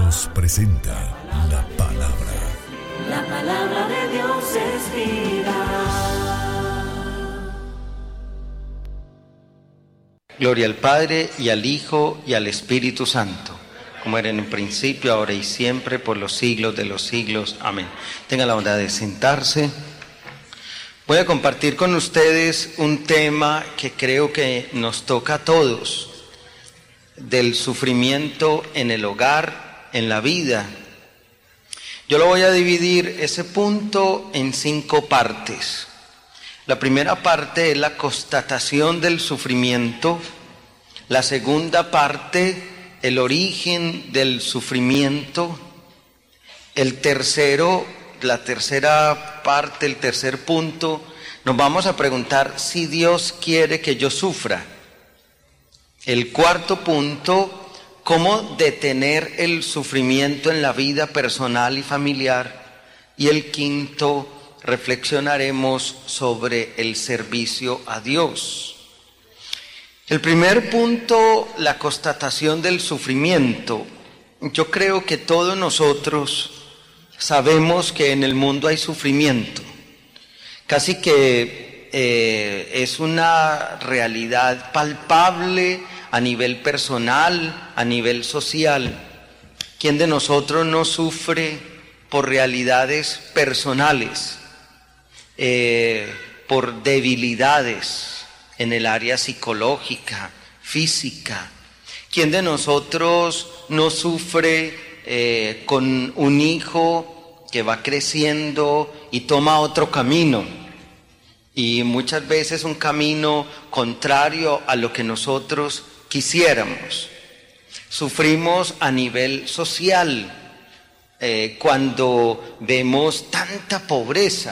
Dios presenta la palabra. La palabra de Dios es vida. Gloria al Padre, y al Hijo, y al Espíritu Santo, como era en un principio, ahora y siempre, por los siglos de los siglos. Amén. Tenga la bondad de sentarse. Voy a compartir con ustedes un tema que creo que nos toca a todos, del sufrimiento en el hogar, en la vida. Yo lo voy a dividir ese punto en 5 partes. La primera parte es la constatación del sufrimiento. La segunda parte, el origen del sufrimiento. La tercera parte, el tercer punto, nos vamos a preguntar si Dios quiere que yo sufra. El cuarto punto, cómo detener el sufrimiento en la vida personal y familiar. Y el quinto, reflexionaremos sobre el servicio a Dios. El primer punto, la constatación del sufrimiento. Yo creo que todos nosotros sabemos que en el mundo hay sufrimiento. Casi que es una realidad palpable a nivel personal, a nivel social. ¿Quién de nosotros no sufre por realidades personales, por debilidades en el área psicológica, física? ¿Quién de nosotros no sufre con un hijo que va creciendo y toma otro camino? Y muchas veces un camino contrario a lo que nosotros quisiéramos. Sufrimos a nivel social cuando vemos tanta pobreza,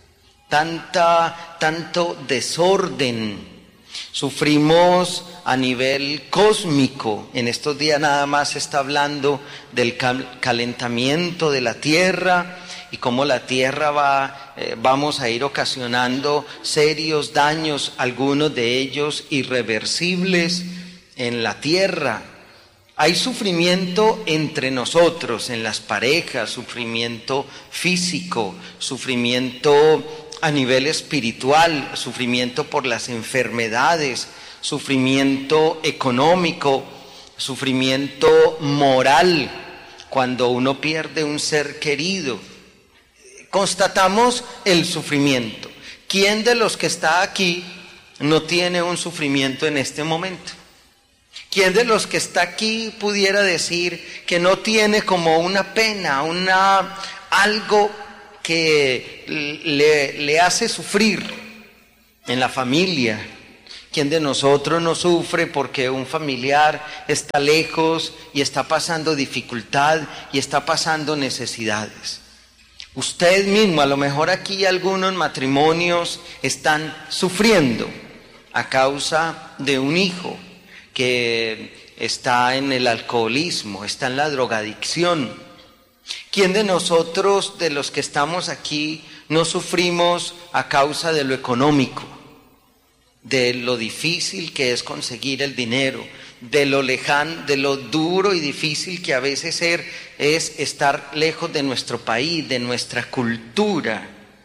tanto desorden. Sufrimos a nivel cósmico. En estos días nada más se está hablando del calentamiento de la tierra y cómo la tierra vamos a ir ocasionando serios daños, algunos de ellos irreversibles en la tierra. Hay sufrimiento entre nosotros, en las parejas, sufrimiento físico, sufrimiento a nivel espiritual, sufrimiento por las enfermedades, sufrimiento económico, sufrimiento moral, cuando uno pierde un ser querido. Constatamos el sufrimiento. ¿Quién de los que está aquí no tiene un sufrimiento en este momento? ¿Quién de los que está aquí pudiera decir que no tiene como una pena, algo que le hace sufrir en la familia? ¿Quién de nosotros no sufre porque un familiar está lejos y está pasando dificultad y está pasando necesidades? Usted mismo, a lo mejor aquí algunos matrimonios están sufriendo a causa de un hijo que está en el alcoholismo, está en la drogadicción. ¿Quién de nosotros, de los que estamos aquí, no sufrimos a causa de lo económico, de lo difícil que es conseguir el dinero, de lo lejano, de lo duro y difícil que a veces es estar lejos de nuestro país, de nuestra cultura?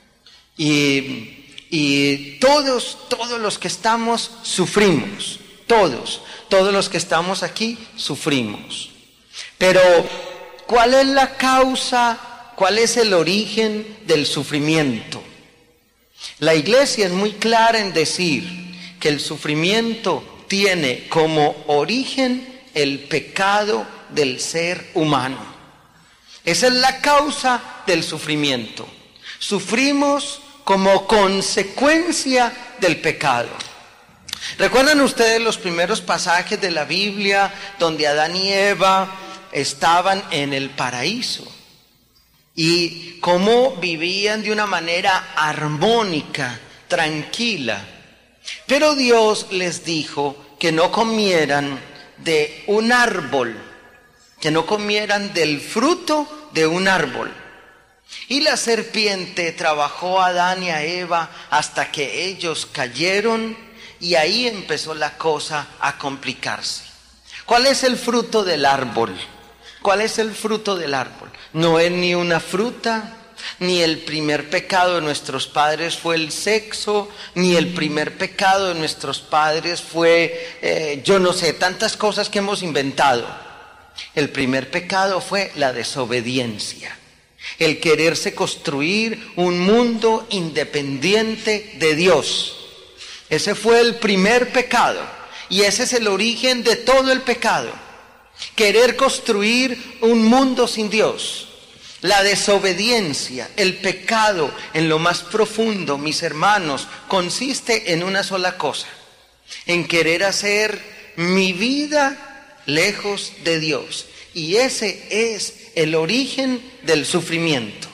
Y todos los que estamos sufrimos, todos los que estamos aquí sufrimos. Pero ¿cuál es la causa? ¿Cuál es el origen del sufrimiento? La Iglesia es muy clara en decir que el sufrimiento tiene como origen el pecado del ser humano. Esa es la causa del sufrimiento. Sufrimos como consecuencia del pecado. ¿Recuerdan ustedes los primeros pasajes de la Biblia donde Adán y Eva estaban en el paraíso y cómo vivían de una manera armónica, tranquila? Pero Dios les dijo que no comieran de un árbol, que no comieran del fruto de un árbol. Y la serpiente trabajó a Adán y a Eva hasta que ellos cayeron, y ahí empezó la cosa a complicarse. ¿Cuál es el fruto del árbol? ¿Cuál es el fruto del árbol? No es ni una fruta, ni el primer pecado de nuestros padres fue el sexo, ni el primer pecado de nuestros padres fue, yo no sé, tantas cosas que hemos inventado. El primer pecado fue la desobediencia, el quererse construir un mundo independiente de Dios. Ese fue el primer pecado y ese es el origen de todo el pecado. Querer construir un mundo sin Dios. La desobediencia, el pecado en lo más profundo, mis hermanos, consiste en una sola cosa: en querer hacer mi vida lejos de Dios. Y ese es el origen del sufrimiento.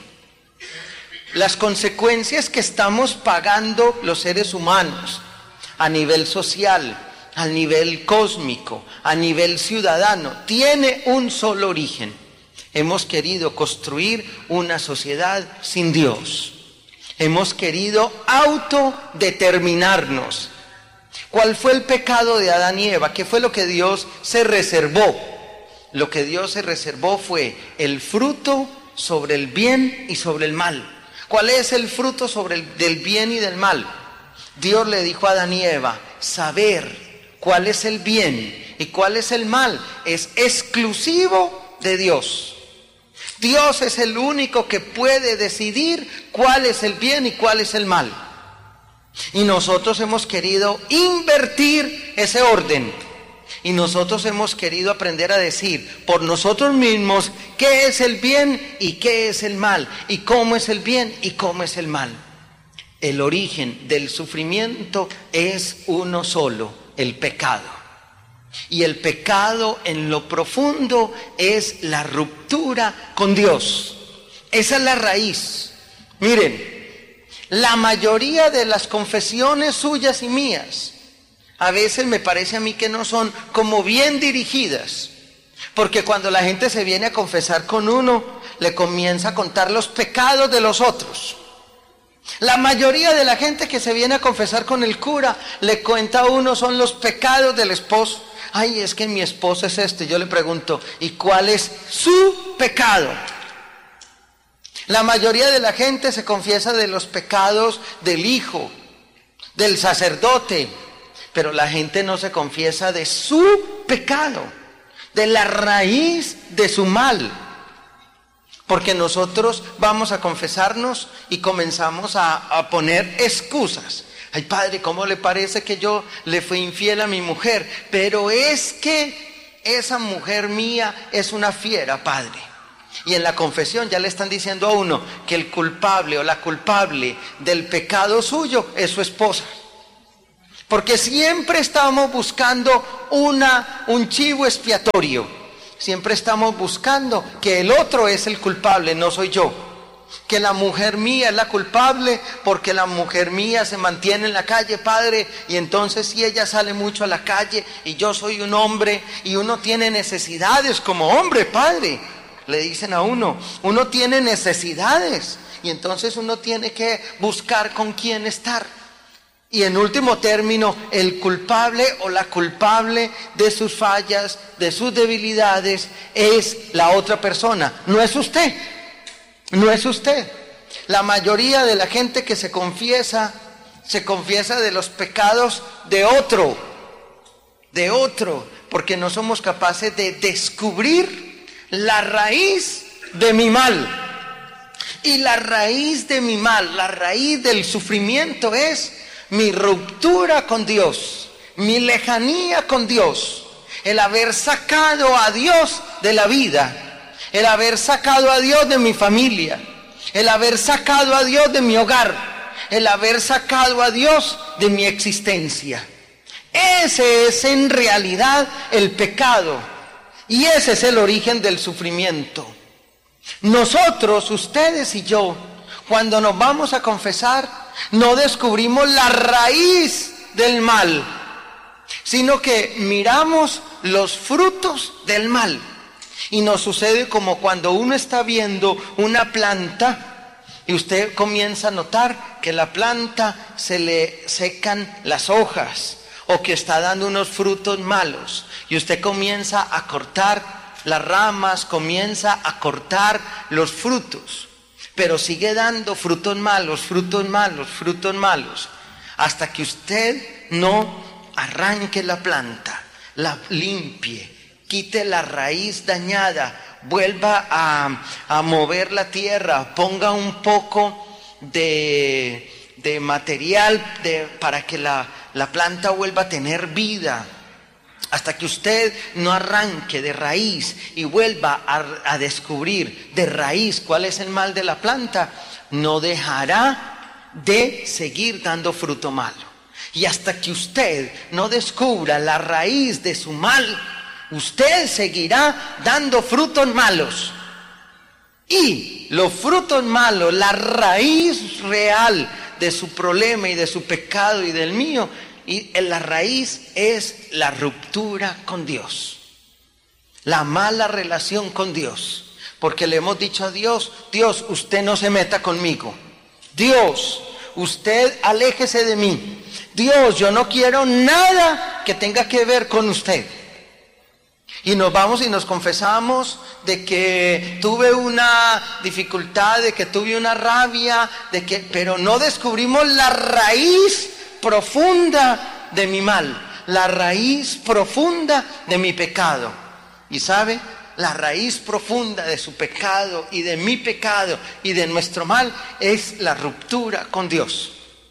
Las consecuencias que estamos pagando los seres humanos a nivel social, a nivel cósmico, a nivel ciudadano, tiene un solo origen. Hemos querido construir una sociedad sin Dios. Hemos querido autodeterminarnos. ¿Cuál fue el pecado de Adán y Eva? ¿Qué fue lo que Dios se reservó? Lo que Dios se reservó fue el fruto sobre el bien y sobre el mal. ¿Cuál es el fruto del bien y del mal? Dios le dijo a Adán y Eva: saber cuál es el bien y cuál es el mal es exclusivo de Dios. Dios es el único que puede decidir cuál es el bien y cuál es el mal. Y nosotros hemos querido invertir ese orden. Y nosotros hemos querido aprender a decir por nosotros mismos qué es el bien y qué es el mal, y cómo es el bien y cómo es el mal. El origen del sufrimiento es uno solo: el pecado. Y el pecado en lo profundo es la ruptura con Dios. Esa es la raíz. Miren, la mayoría de las confesiones suyas y mías, a veces me parece a mí que no son como bien dirigidas. Porque cuando la gente se viene a confesar con uno, le comienza a contar los pecados de los otros. La mayoría de la gente que se viene a confesar con el cura, le cuenta a uno son los pecados del esposo. Ay, es que mi esposo es este. Yo le pregunto: ¿y cuál es su pecado? La mayoría de la gente se confiesa de los pecados del hijo, del sacerdote, pero la gente no se confiesa de su pecado, de la raíz de su mal. Porque nosotros vamos a confesarnos y comenzamos a poner excusas. Ay, padre, ¿cómo le parece que yo le fui infiel a mi mujer? Pero es que esa mujer mía es una fiera, padre. Y en la confesión ya le están diciendo a uno que el culpable o la culpable del pecado suyo es su esposa. Porque siempre estamos buscando un chivo expiatorio. Siempre estamos buscando que el otro es el culpable, no soy yo. Que la mujer mía es la culpable porque la mujer mía se mantiene en la calle, padre, y entonces si ella sale mucho a la calle y yo soy un hombre y uno tiene necesidades como hombre, padre, le dicen a uno tiene necesidades y entonces uno tiene que buscar con quién estar. Y en último término, el culpable o la culpable de sus fallas, de sus debilidades, es la otra persona, no es usted. No es usted. La mayoría de la gente que se confiesa de los pecados de otro, porque no somos capaces de descubrir la raíz de mi mal. Y la raíz de mi mal, la raíz del sufrimiento es mi ruptura con Dios, mi lejanía con Dios, el haber sacado a Dios de la vida. El haber sacado a Dios de mi familia, el haber sacado a Dios de mi hogar, el haber sacado a Dios de mi existencia. Ese es en realidad el pecado y ese es el origen del sufrimiento. Nosotros, ustedes y yo, cuando nos vamos a confesar, no descubrimos la raíz del mal, sino que miramos los frutos del mal. Y nos sucede como cuando uno está viendo una planta y usted comienza a notar que la planta se le secan las hojas o que está dando unos frutos malos y usted comienza a cortar las ramas, comienza a cortar los frutos, pero sigue dando frutos malos, frutos malos, frutos malos, hasta que usted no arranque la planta, la limpie, quite la raíz dañada, vuelva a mover la tierra, ponga un poco de material para que la planta vuelva a tener vida. Hasta que usted no arranque de raíz y vuelva a descubrir de raíz cuál es el mal de la planta, no dejará de seguir dando fruto malo. Y hasta que usted no descubra la raíz de su mal, usted seguirá dando frutos malos. Y los frutos malos, la raíz real de su problema y de su pecado y del mío, y la raíz es la ruptura con Dios, la mala relación con Dios, porque le hemos dicho a Dios: Dios, usted no se meta conmigo, Dios, usted aléjese de mí, Dios, yo no quiero nada que tenga que ver con usted. Y nos vamos y nos confesamos de que tuve una dificultad, de que tuve una rabia, pero no descubrimos la raíz profunda de mi mal, la raíz profunda de mi pecado. Y sabe, la raíz profunda de su pecado y de mi pecado y de nuestro mal es la ruptura con Dios.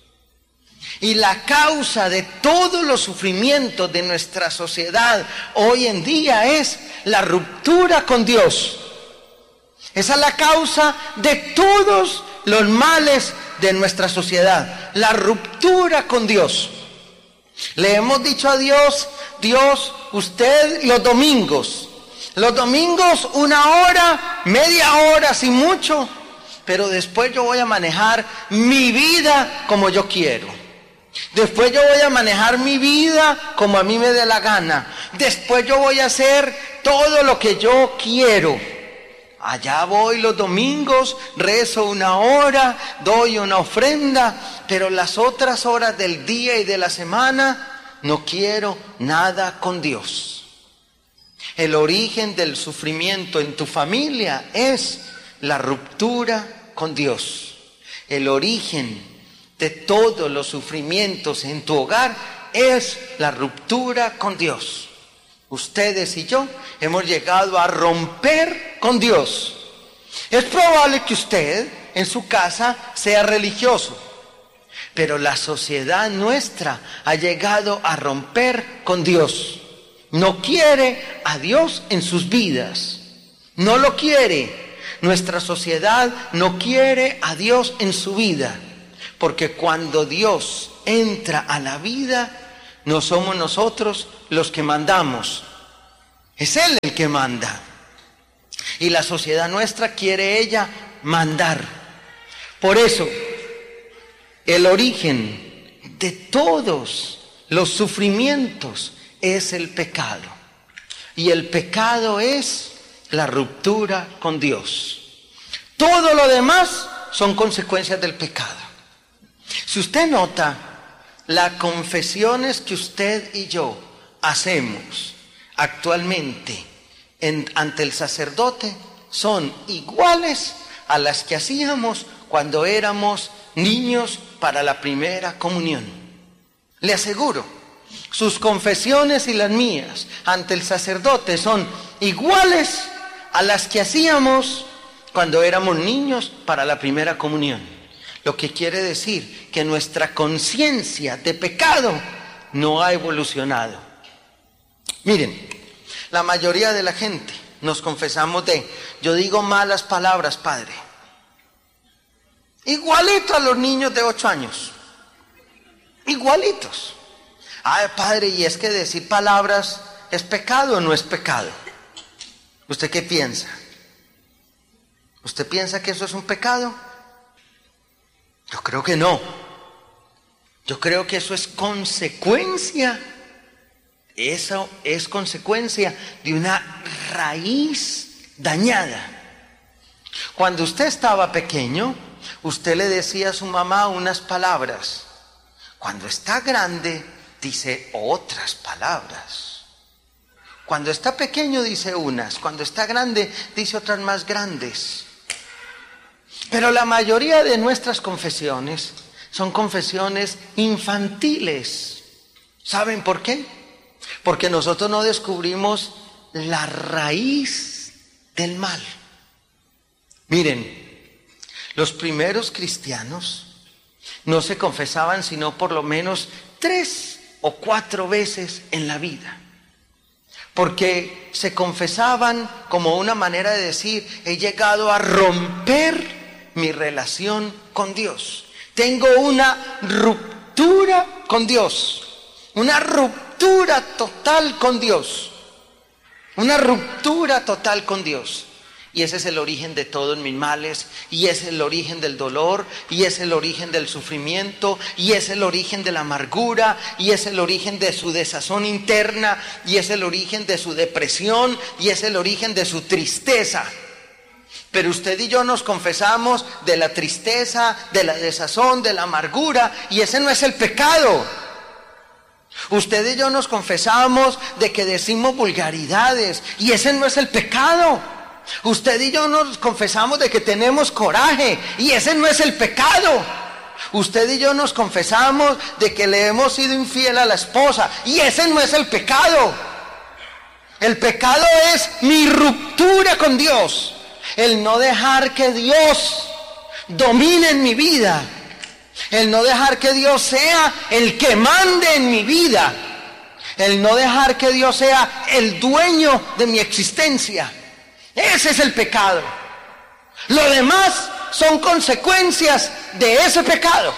Y la causa de todos los sufrimientos de nuestra sociedad hoy en día es la ruptura con Dios. Esa es la causa de todos los males de nuestra sociedad, la ruptura con Dios. Le hemos dicho a Dios: Dios, usted los domingos 1 hora, media hora, si mucho, pero después yo voy a manejar mi vida como yo quiero. Después yo voy a manejar mi vida como a mí me dé la gana. Después yo voy a hacer todo lo que yo quiero. Allá voy los domingos, rezo 1 hora, doy una ofrenda, pero las otras horas del día y de la semana no quiero nada con Dios. El origen del sufrimiento en tu familia es la ruptura con Dios. El origen de todos los sufrimientos en tu hogar es la ruptura con Dios. Ustedes y yo hemos llegado a romper con Dios. Es probable que usted en su casa sea religioso, pero la sociedad nuestra ha llegado a romper con Dios. No quiere a Dios en sus vidas, no lo quiere. Nuestra sociedad no quiere a Dios en su vida, porque cuando Dios entra a la vida, no somos nosotros los que mandamos, es Él el que manda. Y la sociedad nuestra quiere ella mandar. Por eso, el origen de todos los sufrimientos es el pecado. Y el pecado es la ruptura con Dios. Todo lo demás son consecuencias del pecado. Si usted nota, las confesiones que usted y yo hacemos actualmente ante el sacerdote son iguales a las que hacíamos cuando éramos niños para la primera comunión. Le aseguro, sus confesiones y las mías ante el sacerdote son iguales a las que hacíamos cuando éramos niños para la primera comunión. Lo que quiere decir que nuestra conciencia de pecado no ha evolucionado. Miren, la mayoría de la gente nos confesamos yo digo malas palabras, padre. Igualito a los niños de 8 años. Igualitos. Ay, padre, ¿y es que decir palabras es pecado o no es pecado? ¿Usted qué piensa? ¿Usted piensa que eso es un pecado? Yo creo que no. Yo creo que eso es consecuencia. Eso es consecuencia de una raíz dañada. Cuando usted estaba pequeño, usted le decía a su mamá unas palabras. Cuando está grande, dice otras palabras. Cuando está pequeño dice unas, cuando está grande dice otras más grandes. Pero la mayoría de nuestras confesiones son confesiones infantiles. ¿Saben por qué? Porque nosotros no descubrimos la raíz del mal. Miren, los primeros cristianos no se confesaban sino por lo menos 3 o 4 veces en la vida. Porque se confesaban como una manera de decir, he llegado a romper mi relación con Dios. Tengo una ruptura con Dios. Una ruptura total con Dios. Una ruptura total con Dios. Y ese es el origen de todos mis males, y es el origen del dolor, y es el origen del sufrimiento, y es el origen de la amargura, y es el origen de su desazón interna, y es el origen de su depresión, y es el origen de su tristeza. Pero usted y yo nos confesamos de la tristeza, de la desazón, de la amargura, y ese no es el pecado. Usted y yo nos confesamos de que decimos vulgaridades, y ese no es el pecado. Usted y yo nos confesamos de que tenemos coraje, y ese no es el pecado. Usted y yo nos confesamos de que le hemos sido infiel a la esposa, y ese no es el pecado. El pecado es mi ruptura con Dios, el no dejar que Dios domine en mi vida, el no dejar que Dios sea el que mande en mi vida, el no dejar que Dios sea el dueño de mi existencia. Ese es el pecado. Lo demás son consecuencias de ese pecado.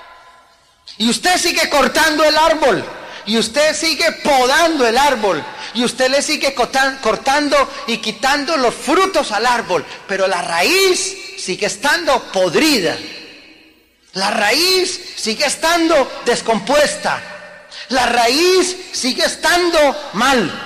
Y usted sigue cortando el árbol, y usted sigue podando el árbol, y usted le sigue cortando y quitando los frutos al árbol, pero la raíz sigue estando podrida. La raíz sigue estando descompuesta. La raíz sigue estando mal.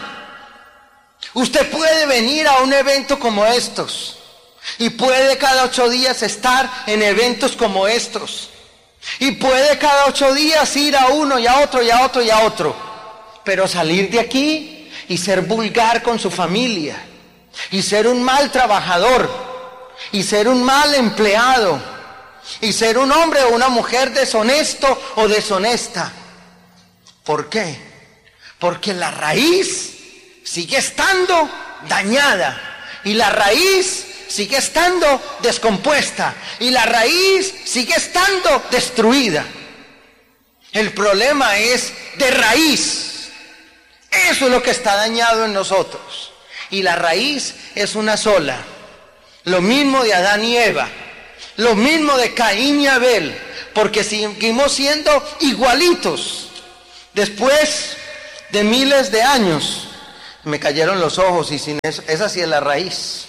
Usted puede venir a un evento como estos, y puede cada 8 días estar en eventos como estos, y puede cada 8 días ir a uno y a otro y a otro y a otro, pero salir de aquí y ser vulgar con su familia, y ser un mal trabajador, y ser un mal empleado, y ser un hombre o una mujer deshonesto o deshonesta. ¿Por qué? Porque la raíz sigue estando dañada, y la raíz sigue estando descompuesta, y la raíz sigue estando destruida. El problema es de raíz. Eso es lo que está dañado en nosotros, y la raíz es una sola. Lo mismo de Adán y Eva, lo mismo de Caín y Abel, porque seguimos siendo igualitos. Después de miles de años, me cayeron los ojos, y sin eso, esa sí es la raíz.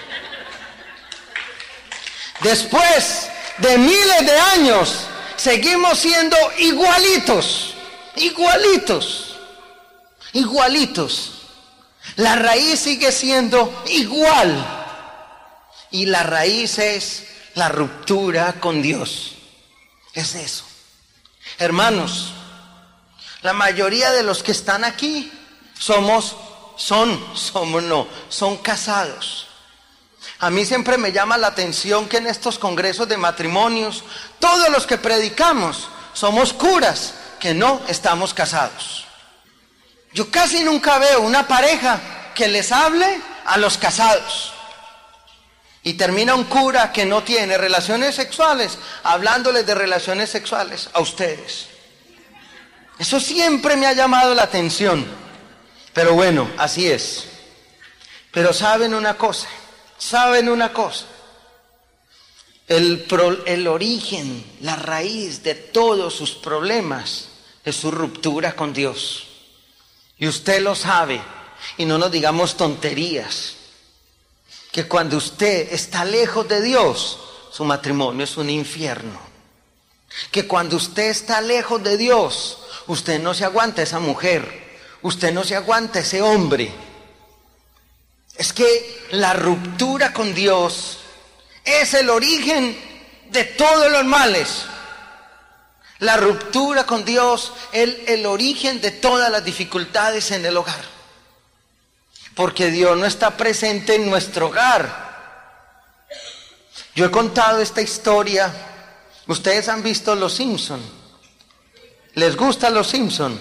Después de miles de años, seguimos siendo igualitos, igualitos, igualitos. La raíz sigue siendo igual, y la raíz es la ruptura con Dios. Es eso. Hermanos, la mayoría de los que están aquí son casados. A mí siempre me llama la atención que en estos congresos de matrimonios, todos los que predicamos somos curas que no estamos casados. Yo casi nunca veo una pareja que les hable a los casados, y termina un cura que no tiene relaciones sexuales hablándoles de relaciones sexuales a ustedes. Eso siempre me ha llamado la atención. Pero bueno, así es. Pero ¿saben una cosa? El origen, la raíz de todos sus problemas es su ruptura con Dios. Y usted lo sabe, y no nos digamos tonterías, que cuando usted está lejos de Dios, su matrimonio es un infierno. Que cuando usted está lejos de Dios, usted no se aguanta esa mujer, usted no se aguanta ese hombre. Es que la ruptura con Dios es el origen de todos los males. La ruptura con Dios es el origen de todas las dificultades en el hogar. porque Dios no está presente en nuestro hogar. Yo he contado esta historia. Ustedes han visto Los Simpson. ¿Les gustan Los Simpson?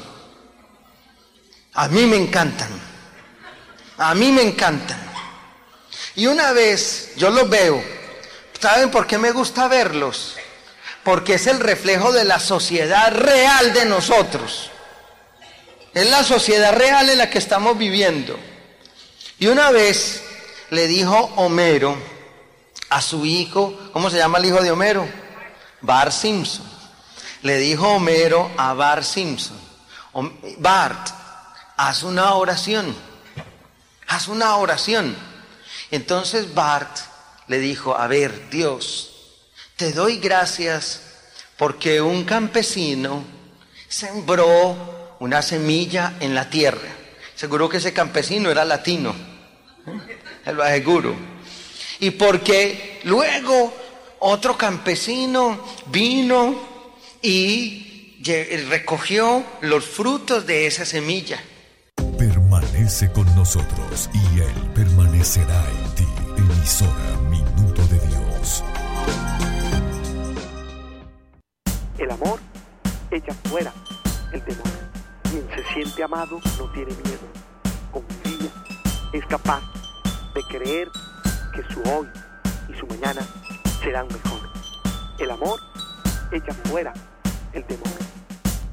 A mí me encantan. A mí me encantan. Y una vez yo los veo. ¿Saben por qué me gusta verlos? Porque es el reflejo de la sociedad real de nosotros. Es la sociedad real en la que estamos viviendo. Y una vez le dijo Homero a su hijo, ¿cómo se llama el hijo de Homero? Bart Simpson. Le dijo Homero a Bart Simpson: Bart, haz una oración. Haz una oración. Entonces Bart le dijo: a ver, Dios, te doy gracias porque un campesino sembró una semilla en la tierra. Seguro que ese campesino era latino, lo aseguro. Y porque luego otro campesino vino y recogió los frutos de esa semilla. Permanece con nosotros y Él permanecerá en ti. Emisora Minuto de Dios. El amor echa fuera el temor. Quien se siente amado no tiene miedo, confía, es capaz de creer que su hoy y su mañana serán mejor. El amor echa fuera el temor.